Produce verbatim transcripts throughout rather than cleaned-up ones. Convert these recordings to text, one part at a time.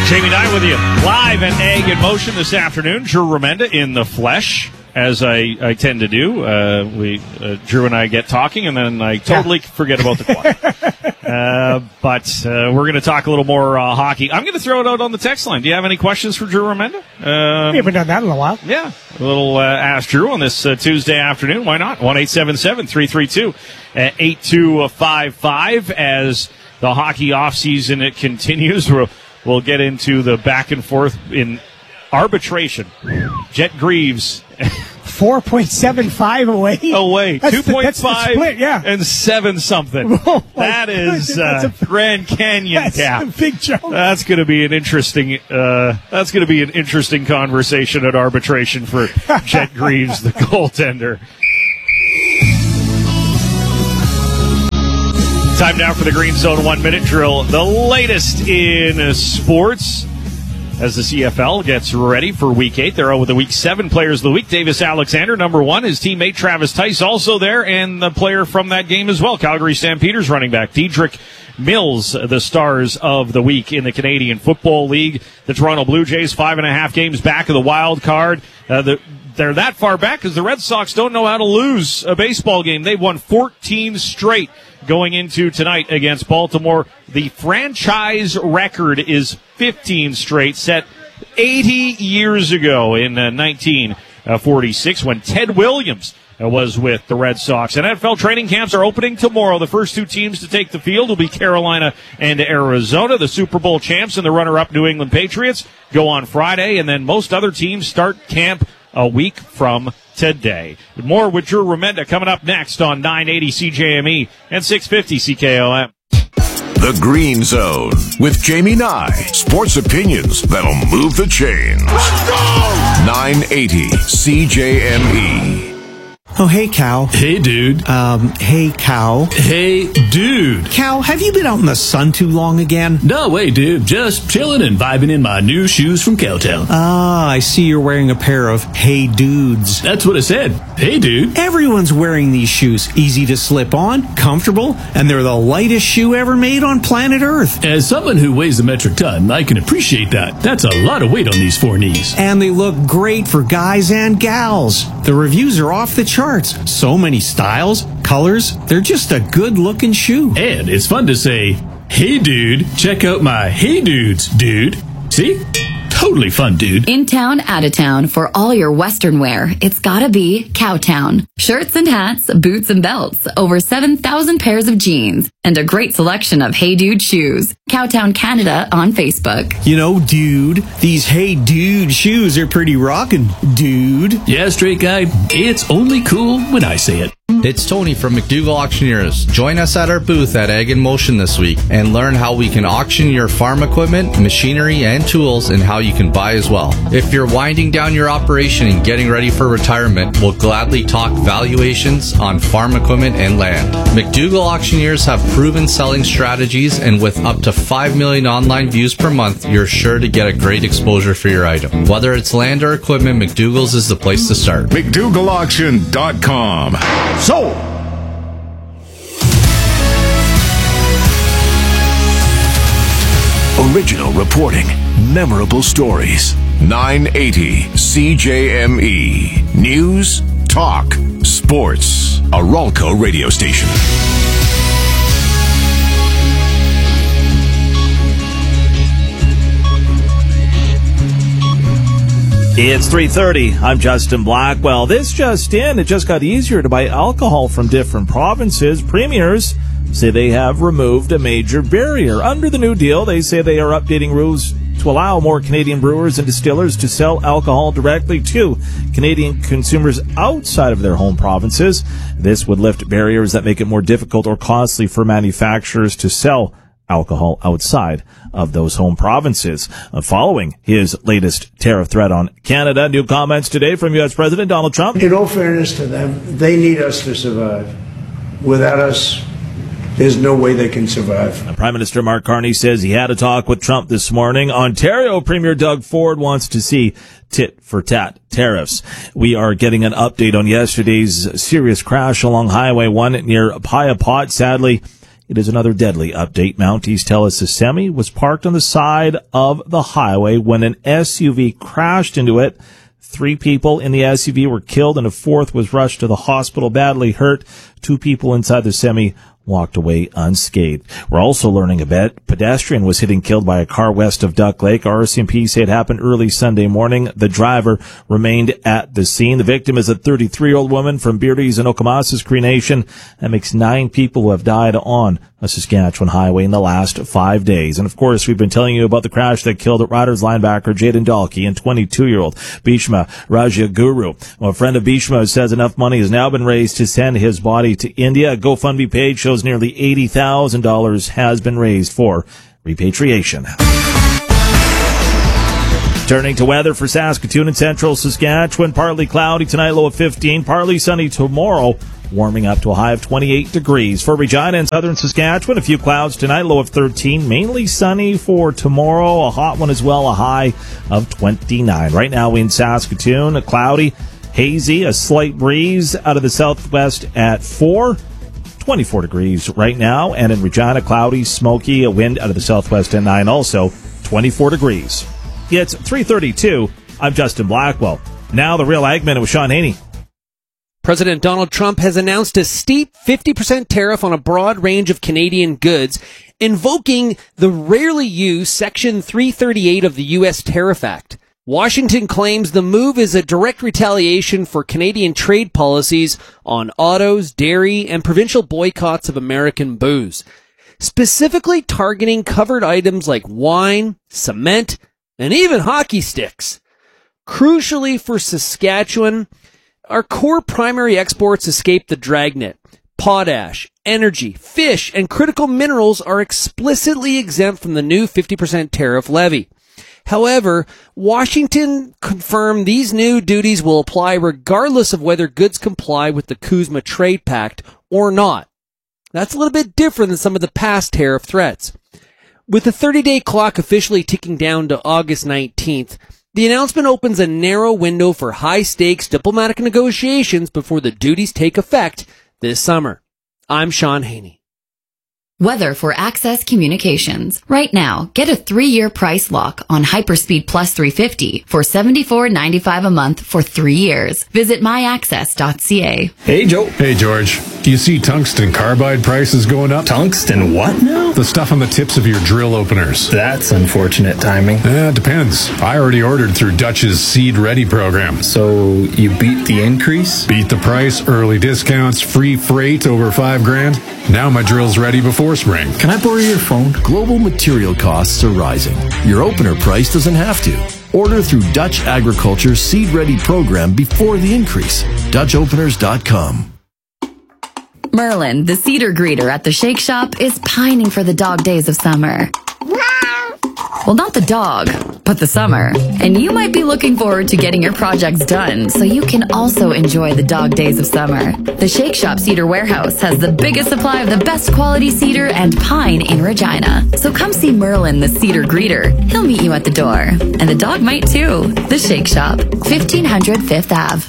Jamie Nye with you live at Egg in Motion this afternoon. Drew Remenda in the flesh, as I, I tend to do. Uh, we uh, Drew and I get talking, and then I totally yeah. forget about the clock. uh, but uh, we're going to talk a little more uh, hockey. I'm going to throw it out on the text line. Do you have any questions for Drew Remenda? Uh, we haven't done that in a while. Yeah, a little uh, Ask Drew on this uh, Tuesday afternoon. Why not? one eight seven seven, three three two, eight two five five. As the hockey offseason it continues, we'll, we'll get into the back and forth in arbitration. Jet Greaves. four point seven five away. Away. That's two point five the, split, yeah. and seven something. Oh, that is uh, a, Grand Canyon that's cap. A big jump. That's going to be an interesting. Uh, that's going to be an interesting conversation at arbitration for Jet Greaves, the goaltender. Time now for the Green Zone one minute drill. The latest in sports. As the C F L gets ready for Week eight, they're out with the Week seven Players of the Week. Davis Alexander, number one. His teammate Travis Tice also there, and the player from that game as well, Calgary Stampeders running back Dedrick Mills, the stars of the week in the Canadian Football League. The Toronto Blue Jays, five and a half games back of the wild card. Uh, the, they're that far back because the Red Sox don't know how to lose a baseball game. They've won fourteen straight going into tonight against Baltimore. The franchise record is fifteen straight, set eighty years ago in uh, nineteen forty-six when Ted Williams uh, was with the Red Sox. And N F L training camps are opening tomorrow. The first two teams to take the field will be Carolina and Arizona. The Super Bowl champs and the runner-up New England Patriots go on Friday, and then most other teams start camp a week from today. More with Drew Remenda coming up next on nine eighty C J M E and six fifty C K O M. The Green Zone with Jamie Nye. Sports opinions that'll move the chains. Let's go! nine eighty C J M E. Oh, hey, Cow. Hey, dude. Um, hey, Cow. Hey, dude. Cow, have you been out in the sun too long again? No way, dude. Just chilling and vibing in my new shoes from Cowtown. Ah, I see you're wearing a pair of Hey Dudes. That's what I said. Hey, dude. Everyone's wearing these shoes. Easy to slip on, comfortable, and they're the lightest shoe ever made on planet Earth. As someone who weighs a metric ton, I can appreciate that. That's a lot of weight on these four knees. And they look great for guys and gals. The reviews are off the charts. So many styles, colors. They're just a good-looking shoe. And it's fun to say, hey, dude, check out my Hey Dudes, dude. See? Totally fun, dude. In town, out of town, for all your Western wear, it's gotta be Cowtown. Shirts and hats, boots and belts, over seven thousand pairs of jeans, and a great selection of Hey Dude shoes. Cowtown Canada on Facebook. You know, dude, these Hey Dude shoes are pretty rockin', dude. Yeah, straight guy, it's only cool when I say it. It's Tony from McDougall Auctioneers. Join us at our booth at Egg in Motion this week and learn how we can auction your farm equipment, machinery, and tools, and how you can buy as well. If you're winding down your operation and getting ready for retirement, we'll gladly talk valuations on farm equipment and land. McDougall Auctioneers have proven selling strategies, and with up to five million online views per month, you're sure to get a great exposure for your item. Whether it's land or equipment, McDougall's is the place to start. McDougall Auction dot com. So, original reporting, memorable stories. nine eighty C J M E. News, talk, sports. A Ralco radio station. It's three thirty. I'm Justin Blackwell. This just in, it just got easier to buy alcohol from different provinces. Premiers say they have removed a major barrier. Under the new deal, they say they are updating rules to allow more Canadian brewers and distillers to sell alcohol directly to Canadian consumers outside of their home provinces. This would lift barriers that make it more difficult or costly for manufacturers to sell alcohol outside of those home provinces. Uh, following his latest tariff threat on Canada, new comments today from U S President Donald Trump. In all fairness to them, they need us to survive. Without us, there's no way they can survive. Uh, Prime Minister Mark Carney says he had a talk with Trump this morning. Ontario Premier Doug Ford wants to see tit-for-tat tariffs. We are getting an update on yesterday's serious crash along Highway one near Piapot. Sadly, It is another deadly update. Mounties tell us the semi was parked on the side of the highway when an S U V crashed into it. Three people in the S U V were killed and a fourth was rushed to the hospital badly hurt. Two people inside the semi walked away unscathed. We're also learning a bit. Pedestrian was hit and killed by a car west of Duck Lake. R C M P say it happened early Sunday morning. The driver remained at the scene. The victim is a thirty-three-year-old woman from Beardy's in Okamasas Cree Nation. That makes nine people who have died on a Saskatchewan highway in the last five days. And of course, we've been telling you about the crash that killed Riders linebacker Jaden Dalkey and twenty-two-year-old Bhishma Rajaguru. Well, a friend of Bhishma says enough money has now been raised to send his body to India. A GoFundMe page shows nearly eighty thousand dollars has been raised for repatriation. Turning to weather for Saskatoon and central Saskatchewan, partly cloudy tonight, low of fifteen, partly sunny tomorrow, warming up to a high of twenty-eight degrees. For Regina and southern Saskatchewan, a few clouds tonight, low of thirteen, mainly sunny for tomorrow, a hot one as well, a high of twenty-nine. Right now in Saskatoon, a cloudy, hazy, a slight breeze out of the southwest at four. twenty-four degrees right now, and in Regina, cloudy, smoky, a wind out of the southwest at nine, also twenty-four degrees. It's three thirty-two. I'm Justin Blackwell. Now the Real Ag Minute with Sean Haney. President Donald Trump has announced a steep fifty percent tariff on a broad range of Canadian goods, invoking the rarely used Section three thirty-eight of the U S Tariff Act. Washington claims the move is a direct retaliation for Canadian trade policies on autos, dairy, and provincial boycotts of American booze, specifically targeting covered items like wine, cement, and even hockey sticks. Crucially for Saskatchewan, our core primary exports escape the dragnet. Potash, energy, fish, and critical minerals are explicitly exempt from the new fifty percent tariff levy. However, Washington confirmed these new duties will apply regardless of whether goods comply with the CUSMA Trade Pact or not. That's a little bit different than some of the past tariff threats. With the thirty-day clock officially ticking down to August nineteenth, the announcement opens a narrow window for high-stakes diplomatic negotiations before the duties take effect this summer. I'm Sean Haney. Weather for Access Communications. Right now, get a three-year price lock on Hyperspeed Plus three fifty for seventy-four ninety-five a month for three years. Visit my access dot c a. Hey, Joe. Hey, George. Do you see tungsten carbide prices going up? Tungsten what now? The stuff on the tips of your drill openers. That's unfortunate timing. Eh, depends. I already ordered through Dutch's Seed Ready program. So you beat the increase? Beat the price, early discounts, free freight over five grand. Now my drill's ready before spring. Can I borrow your phone? Global material costs are rising. Your opener price doesn't have to. Order through Dutch Agriculture's Seed Ready program before the increase. Dutch openers dot com. Merlin, the cedar greeter at the Shake Shop, is pining for the dog days of summer. Well, not the dog, but the summer. And you might be looking forward to getting your projects done so you can also enjoy the dog days of summer. The Shake Shop Cedar Warehouse has the biggest supply of the best quality cedar and pine in Regina. So come see Merlin, the cedar greeter. He'll meet you at the door. And the dog might too. The Shake Shop, fifteen hundred Fifth Avenue.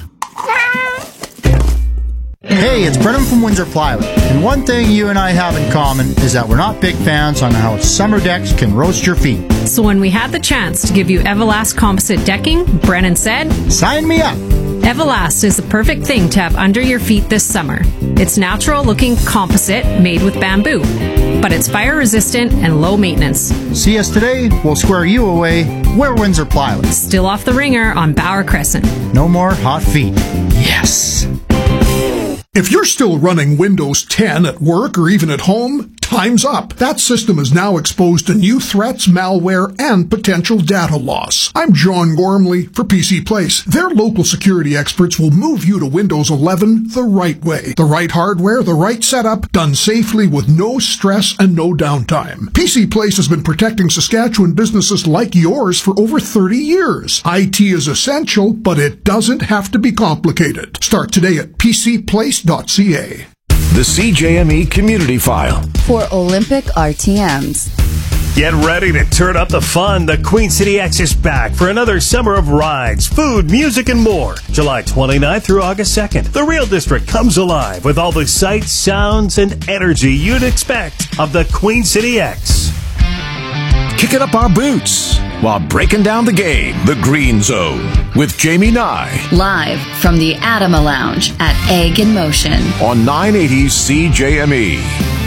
Hey, it's Brennan from Windsor Plywood, and one thing you and I have in common is that we're not big fans on how summer decks can roast your feet. So when we had the chance to give you Everlast composite decking, Brennan said, "Sign me up!" Everlast is the perfect thing to have under your feet this summer. It's natural-looking composite made with bamboo, but it's fire-resistant and low maintenance. See us today, we'll square you away. We're Windsor Plywood. Still off the ringer on Bauer Crescent. No more hot feet. Yes! If you're still running Windows ten at work or even at home, time's up. That system is now exposed to new threats, malware, and potential data loss. I'm John Gormley for P C Place. Their local security experts will move you to Windows eleven the right way. The right hardware, the right setup, done safely with no stress and no downtime. P C Place has been protecting Saskatchewan businesses like yours for over thirty years. I T is essential, but it doesn't have to be complicated. Start today at p c place dot c a. The C J M E Community File. For Olympic R T Ms. Get ready to turn up the fun. The Queen City X is back for another summer of rides, food, music, and more. July twenty-ninth through August second. The Real District comes alive with all the sights, sounds, and energy you'd expect of the Queen City X. Kicking up our boots while breaking down the game. The Green Zone with Jamie Nye. Live from the Adama Lounge at Egg in Motion. On nine eighty C J M E.